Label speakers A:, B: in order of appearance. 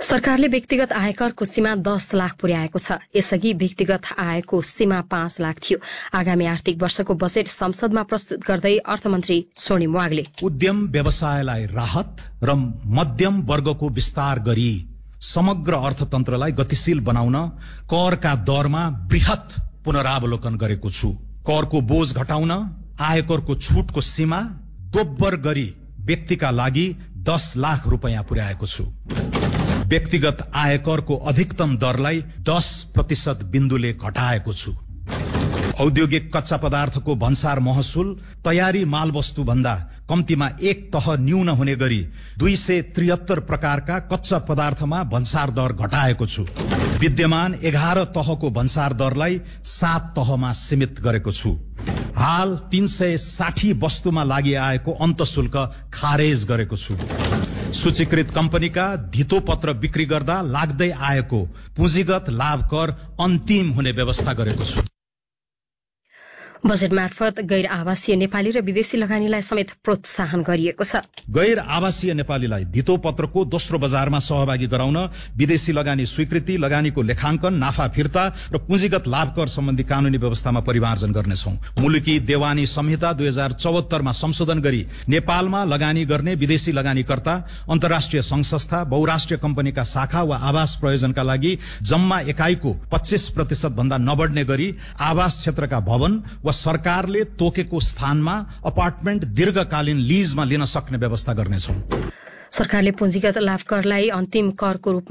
A: सरकारले व्यक्तिगत आयकरको सीमा 10 लाख पुर्याएको छ। यसअघि व्यक्तिगत आयको सीमा 5 लाख थियो। आगामी आर्थिक वर्षको बजेट संसदमा प्रस्तुत गर्दै अर्थमन्त्री स्वर्णिम वाग्ले
B: उद्यम व्यवसायलाई राहत र मध्यम वर्गको विस्तार गरी समग्र अर्थतन्त्रलाई गतिशील बनाउन करका दरमा बृहत पुनरावलोकन गरेको छु। करको बोझ घटाउन आयकरको छुटको सीमा दोब्बर गरी व्यक्तिका लागि 10 लाख रुपैयाँ पुर्याएको छु। व्यक्तिगत आयकरको अधिकतम दरलाई 10% बिन्दुले घटाएको छु। औद्योगिक कच्चा पदार्थको भन्सार महसुल तयारी मालवस्तु भन्दा कम्तीमा एक तह न्यून हुने गरी 273 प्रकारका कच्चा पदार्थमा भन्सार दर घटाएको छु। विद्यमान 11 तहको भन्सार दरलाई 7 तहमा सीमित गरेको छु। हाल 360 वस्तुमा लागि आएको अन्तशुल्क खारेज गरेको छु। सूचीकृत कम्पनीका धितोपत्र बिक्री गर्दा लाग्दै आएको पुँजीगत लाभ कर अन्तिम हुने व्यवस्था गरेको छु।
A: बजेट मार्फत गैर आवासीय नेपाली र विदेशी लगानीलाई समेत प्रोत्साहन गरिएको छ।
B: गैर आवासीय नेपालीलाई धितोपत्रको दोस्रो बजारमा सहभागी गराउन विदेशी लगानी स्वीकृति, लगानीको लेखाङ्कन, नाफा फिर्ता र पुँजीगत लाभ कर सम्बन्धी कानूनी व्यवस्थामा परिमार्जन गर्नेछौं। मुलुकी देवानी संहिता 2074 मा संशोधन गरी नेपालमा लगानी गर्ने विदेशी लगानीकर्ता, अन्तर्राष्ट्रिय संघ संस्था, बहुराष्ट्रिय कम्पनीका शाखा वा आवास प्रयोजनका लागि जम्मा एकाइको 25% भन्दा नबढ्ने गरी आवास क्षेत्रका भवन वा सरकारले तोकेको स्थानमा अपार्टमेन्ट दीर्घकालीन लीजमा लिन सक्ने व्यवस्था गर्नेछौं।
A: सरकारले पुँजीगत लाभ करलाई अन्तिम करको रूपमा